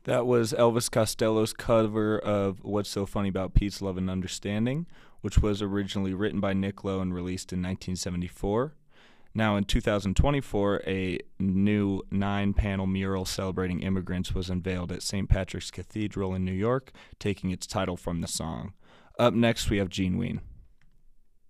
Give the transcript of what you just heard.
That was Elvis Costello's cover of What's So Funny About Peace, Love, and Understanding, which was originally written by Nick Lowe and released in 1974. Now, in 2024, a new 9 panel mural celebrating immigrants was unveiled at St. Patrick's Cathedral in New York, taking its title from the song. Up next, we have Gene Ween.